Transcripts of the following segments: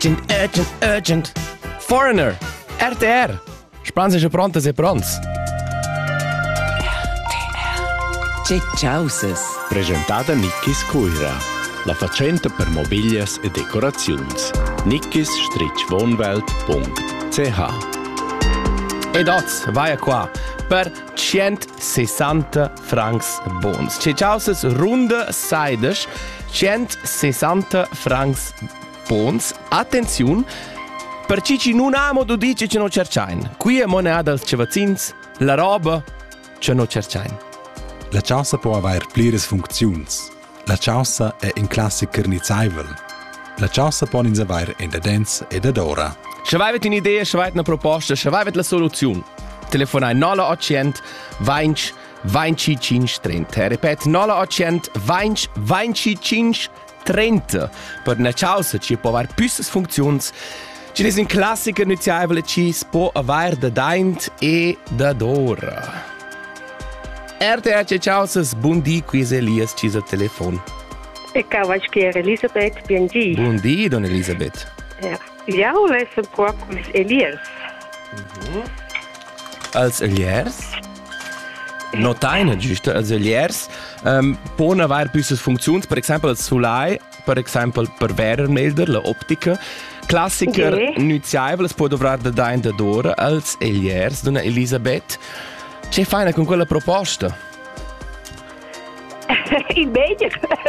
Urgent. Foreigner. RTR. Spranze già prontas e pronts. Tschauses. Presentata Nickis Cuira, la facenta per mobilias e decorazions. nickis-wohnwelt.ch. E dots, vai qua per 160 francs bons. Tschauses runde seides, 160 francs bons. Attenzione, per ci non amo du dici che non cercain. Qui è moneda dels cevazzins, la roba che non cercain. La chaussa può avere plires funzions. La chaussa è in classiker nizaivel. La chaussa può in avere in dens e d'ora. Se avete un'idea, se avete una proposta, se avete la soluzione, telefonai 0800 20 25 30. Ripeto, 0800 20 25 30. Per una chaussa ci può avere più funzioni. Ci sono classiker nizaivel ci può avere da daint e da d'ora. RTR Chauses, buondì, qui è Elias, ci al telefono. E cavai che Elisabeth Bianchi. Buondì, don Elisabeth. Ja, lees een po' als Elias. Als Elias? Notaina, giusto? Als Elias può avere più funzioni, per esempio al Sulai, per esempio per Werermelder, la ottica. Classiker nuziaivel, es può dovrare da daint da d'ora, als Elias, don Elisabeth. C'è fine con quella proposta? Il meglio.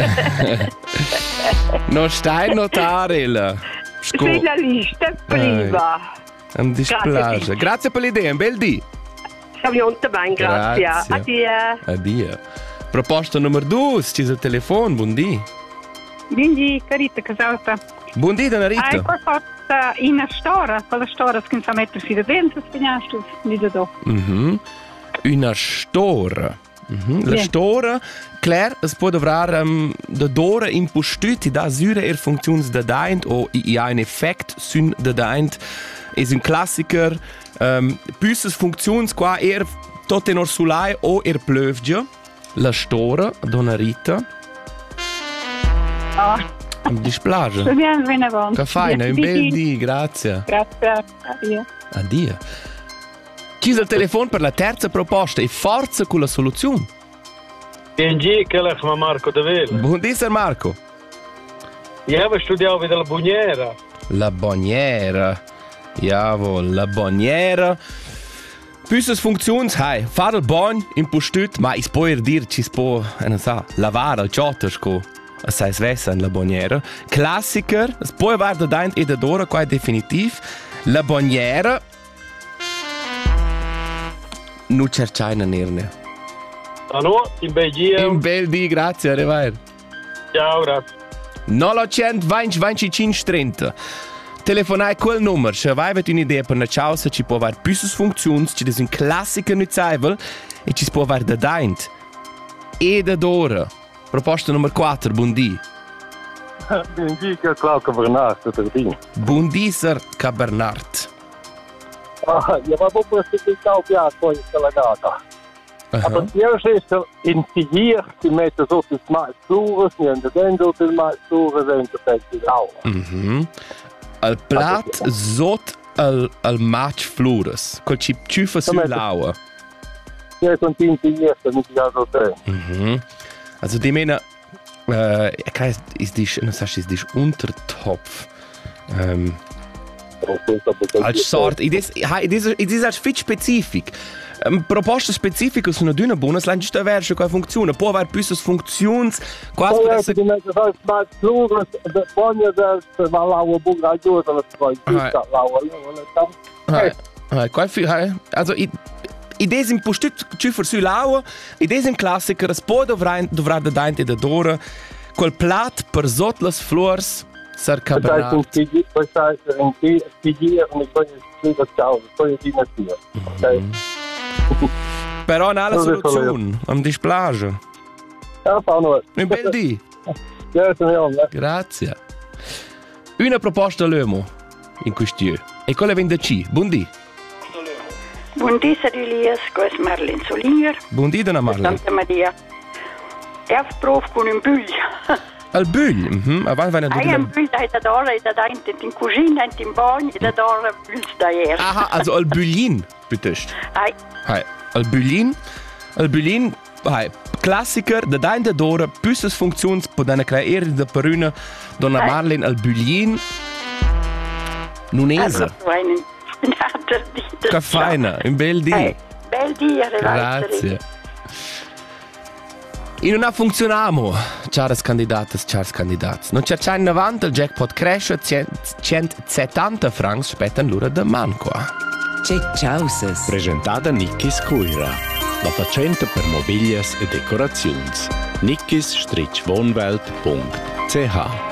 Non stai notare la la lista prima. Mi dispiace. Grazie per l'idea, un bel dì. Siamo bene, grazie. Addio. Proposta numero 2, ci sul telefono, buondì. Buondì, carita, casata. Buondì, donna Rita. Qualcosa in una storia, quella storia che non sa mettersi da dentro, spegnasto, lì da do. Una stora. La stora, Claire, es può dovrare da d'ora impostuti da sure funzioni da daint o ha un effekt sun da daint. Es un classiker. Püsses funzioni qua tot in orsulai o plövgia. La stora, donna Rita. Mi dispiace. Bene avanti. Che fai? Un bel dì, grazie. Grazie. Addio. Chi al telefono per la terza proposta e forza con la soluzione. Biengi, che è Marco De Vela. Buondì, Marco. Io avevo studiato la Boniera. La Boniera. Jawohl, la Boniera. Püsses funzions, hai, fare il bagno in postut, ma is può dir ci può, non sa, lavare il ciottosco. Sai svessa in la Boniera. Classiker, es può avere da daint e da d'ora, qua è definitiv. La Boniera. Non cercai una nerne. No, in Belgia. Un bel dì, grazie, arrivederci. Ciao, grazie. 0800 20 25 30. Telefonai quel numero, se avete un'idea per una chaussa, ci può avere più funzioni, ci sono classiche nuzaivel e ci può avere da daint. E da d'ora. Proposta numero 4, buondì. Biengi, che è Claudio Bernard, Tardino. Buondì, Sir Cabernard. Ja avevo possibilità di poi quella data. Aber die erste ist in Tigier, die mette so das Maßflures, die in der Dendo del Maßflures sind der Festival. Al plat sot al match flures, col chip ciufa sull'aua. Ja, sono in Tigier, damit ich also drin. Also die Männer, ist die Untertopf. Als sort, es ist viel spezifisch. Proposte specifiche sono di una buona, la giusta verso qua funziona, può avere più funzioni, quasi può essere di mezzo al smart flures, da buona del l'aua buona aiuta la poi l'aua. Also in diesem postut ci forse l'aua, in diesem classiker es può dovrà da dainte da d'ora, quel plat per sot las flores ser cabernat. Questa è in Tigier, mi poi da ciao, poi di natura. Ok? Però non ha la soluzione, mi dispiace. Un bel dì. Grazie. Una proposta all'uomo in questione. E quella viene da C. Buondì. Buondì, Sir Elias, questo è Marlene Solinger. Buondì, donna Marlene. Santa Maria. Erf prof con un buglio. Al Bül, avant vaina Hai un Bül da d'ora e da in cucina, in bagno e da d'ora Büls da Aha, also al Bülin, piuttosto. Hai. Hai, al Bülin, hai, Klassiker, da d'ora, püsses funktions, po dana creare da peruna, donna Marlene al Bülin, Nunesa. Che feina, un bel dia. Bel dia, Grazie. E non ha funzionato, caras candidats. Non cercai in avanti, il jackpot cresce, 170 francs spettano l'ora da Manqua. Ciao. Presentata Nickis Cuira, la facente per mobilias e decorazioni. nickis-wohnwelt.ch